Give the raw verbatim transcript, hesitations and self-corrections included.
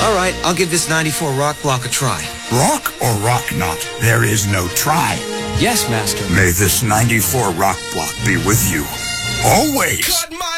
All right, I'll give this ninety-four rock block a try. Rock or rock not? There is no try. Yes, Master. May this ninety-four rock block be with you. Always. Cut my